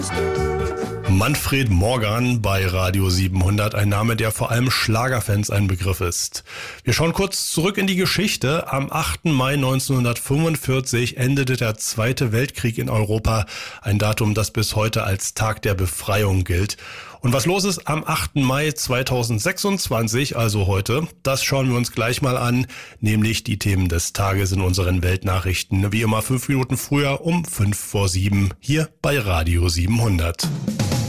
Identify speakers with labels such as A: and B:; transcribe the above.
A: Manfred Morgan bei Radio 700, ein Name, der vor allem Schlagerfans ein Begriff ist. Wir schauen kurz zurück in die Geschichte. Am 8. Mai 1945 endete der Zweite Weltkrieg in Europa, ein Datum, das bis heute als Tag der Befreiung gilt. Und was los ist am 8. Mai 2026, also heute, das schauen wir uns gleich mal an, nämlich die Themen des Tages in unseren Weltnachrichten. Wie immer 5 Minuten früher um 5 vor 7 hier bei Radio 700.